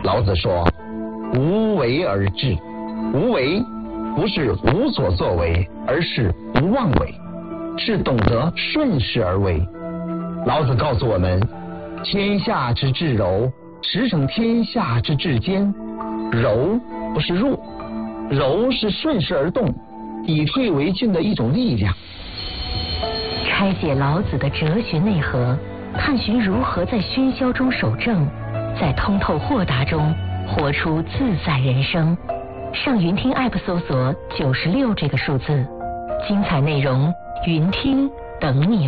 老子说，无为而治。无为不是无所作为，而是不妄为，是懂得顺势而为。老子告诉我们，天下之至柔，驰骋天下之至坚。柔不是弱，柔是顺势而动，以退为进的一种力量。 拆解老子的哲学内核，探寻如何在喧嚣中守正，在通透豁达中活出自在人生。上云听 App 搜索96这个数字，精彩内容云听等你。